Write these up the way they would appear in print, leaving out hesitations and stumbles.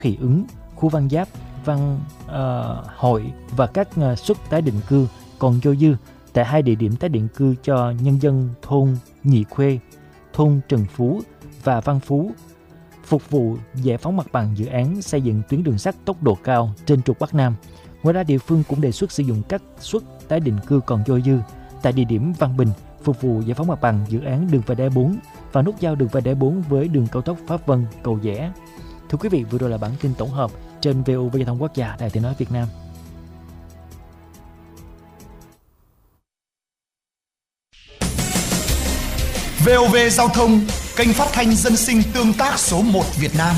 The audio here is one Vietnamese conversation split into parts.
Thị Ứng, khu Văn Giáp, Hội và các suất tái định cư còn dôi dư tại 2 địa điểm tái định cư cho nhân dân thôn Nhị Khuê, thôn Trần Phú và Văn Phú, phục vụ giải phóng mặt bằng dự án xây dựng tuyến đường sắt tốc độ cao trên trục Bắc Nam. Ngoài ra, địa phương cũng đề xuất sử dụng các suất tái định cư còn dôi dư tại địa điểm Văn Bình, phục vụ giải phóng mặt bằng dự án đường vành đai 4 và nút giao đường vành đai 4 với đường cao tốc Pháp Vân - Cầu Giẽ. Thưa quý vị, vừa rồi là bản tin tổng hợp trên VOV Giao thông Quốc gia, Đài Tiếng nói Việt Nam. VOV Giao thông, kênh phát thanh dân sinh tương tác số 1 Việt Nam.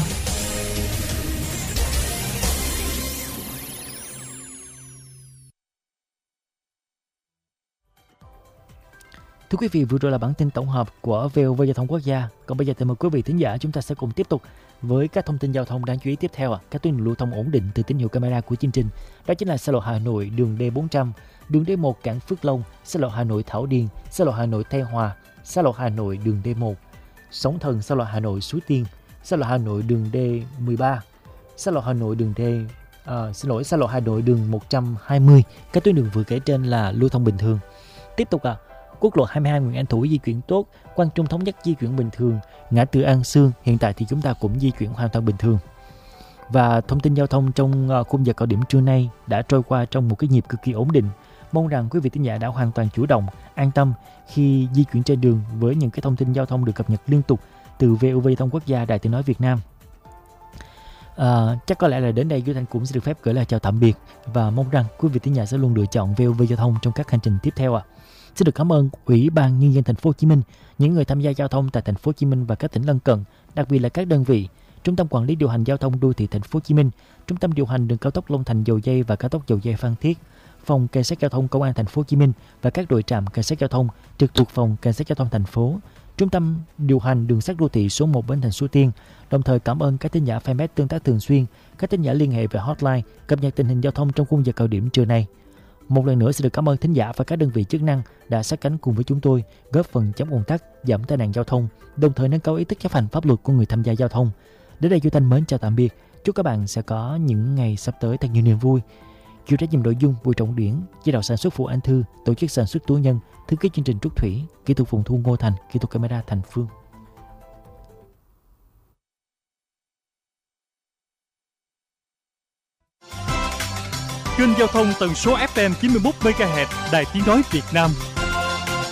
Thưa quý vị, vừa rồi là bản tin tổng hợp của VOV Giao thông Quốc gia. Còn bây giờ thì mời quý vị thính giả chúng ta sẽ cùng tiếp tục với các thông tin giao thông đáng chú ý tiếp theo. Các tuyến lưu thông ổn định từ tín hiệu camera của chương trình. Đó chính là xa lộ Hà Nội đường D400, đường D1 cảng Phước Long, xa lộ Hà Nội Thảo Điền, xa lộ Hà Nội Tây Hòa, xa lộ Hà Nội đường D1, Sóng Thần, xa lộ Hà Nội Suối Tiên, xa lộ Hà Nội đường D13, xa lộ Hà Nội đường xa lộ Hà Nội đường 120. Các tuyến đường vừa kể trên là lưu thông bình thường. Tiếp tục quốc lộ 22 Nguyễn Anh Thủ di chuyển tốt, Quang Trung Thống Nhất di chuyển bình thường, ngã tư An Sương hiện tại thì chúng ta cũng di chuyển hoàn toàn bình thường. Và thông tin giao thông trong khung giờ cao điểm trưa nay đã trôi qua trong một cái nhịp cực kỳ ổn định. Mong rằng quý vị thính giả đã hoàn toàn chủ động, an tâm khi di chuyển trên đường với những cái thông tin giao thông được cập nhật liên tục từ VOV Giao thông Quốc gia, Đài Tiếng nói Việt Nam. Chắc có lẽ là đến đây Duy Thanh cũng sẽ được phép gửi lời chào tạm biệt và mong rằng quý vị thính giả sẽ luôn lựa chọn VOV Giao thông trong các hành trình tiếp theo. Xin được cảm ơn Ủy ban Nhân dân Thành phố Hồ Chí Minh, những người tham gia giao thông tại Thành phố Hồ Chí Minh và các tỉnh lân cận, đặc biệt là các đơn vị Trung tâm Quản lý điều hành giao thông đô thị Thành phố Hồ Chí Minh, Trung tâm điều hành đường cao tốc Long Thành Dầu Giây và cao tốc Dầu Giây Phan Thiết, Phòng Cảnh sát giao thông Công an Thành phố Hồ Chí Minh và các đội trạm cảnh sát giao thông trực thuộc Phòng Cảnh sát giao thông thành phố, Trung tâm điều hành đường sắt đô thị số 1 Bến Thành Suối Tiên. Đồng thời cảm ơn các thính giả fanpage tương tác thường xuyên, các thính giả liên hệ về hotline cập nhật tình hình giao thông trong khung giờ cao điểm trưa nay. Một lần nữa xin được cảm ơn thính giả và các đơn vị chức năng đã sát cánh cùng với chúng tôi, góp phần chống ùn tắc, giảm tai nạn giao thông, đồng thời nâng cao ý thức chấp hành pháp luật của người tham gia giao thông. Đến đây Duy Thanh mến chào tạm biệt. Chúc các bạn sẽ có những ngày sắp tới thật nhiều niềm vui. Chịu trách nhiệm nội dung Bùi Trọng Điển, chỉ đạo sản xuất Phụ Anh Thư, tổ chức sản xuất Tú Nhân, thư ký chương trình Trúc Thủy, kỹ thuật phòng thu Ngô Thành, kỹ thuật camera Thành Phương. Kênh giao thông tần số FM 91 MHz, Đài Tiếng nói Việt Nam.